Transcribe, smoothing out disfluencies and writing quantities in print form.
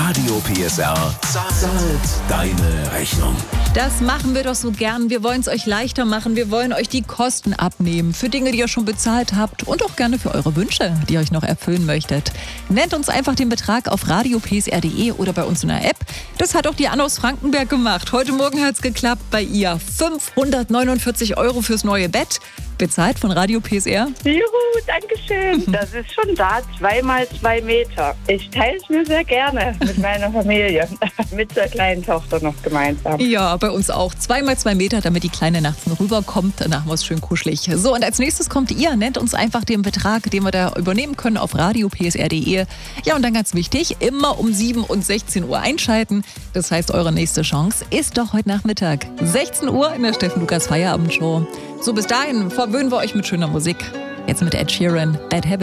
Radio PSR zahlt deine Rechnung. Das machen wir doch so gern. Wir wollen es euch leichter machen. Wir wollen euch die Kosten abnehmen für Dinge, die ihr schon bezahlt habt und auch gerne für eure Wünsche, die ihr euch noch erfüllen möchtet. Nennt uns einfach den Betrag auf radiopsr.de oder bei uns in der App. Das hat auch die Anna aus Frankenberg gemacht. Heute Morgen hat es geklappt bei ihr. 549 € fürs neue Bett. Bezahlt von Radio PSR. Juhu, danke schön. Das ist schon da, 2 mal 2 Meter. Ich teile es mir sehr gerne mit meiner Familie, mit der kleinen Tochter noch gemeinsam. Ja, bei uns auch. 2 mal 2 Meter, damit die Kleine nachts noch rüberkommt. Danach haben wir es schön kuschelig. So, und als nächstes kommt ihr. Nennt uns einfach den Betrag, den wir da übernehmen können auf radiopsr.de. Ja, und dann ganz wichtig, immer um 7 und 16 Uhr einschalten. Das heißt, eure nächste Chance ist doch heute Nachmittag. 16 Uhr in der Steffen Lukas Feierabendshow. So, bis dahin verwöhnen wir euch mit schöner Musik. Jetzt mit Ed Sheeran, Bad Habits.